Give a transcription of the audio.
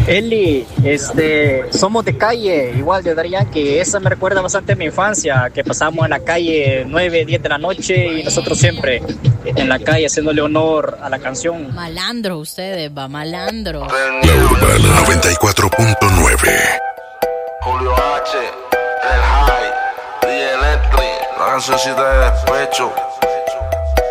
Eli, somos de calle, igual de Daddy Yankee. Esa me recuerda bastante a mi infancia, que pasábamos en la calle 9, 10 de la noche y nosotros siempre en la calle haciéndole honor a la canción. Malandro ustedes, va, malandro. La Urbana 94.9. Julio H, El High, DJ Electric, la cancioncita de despecho.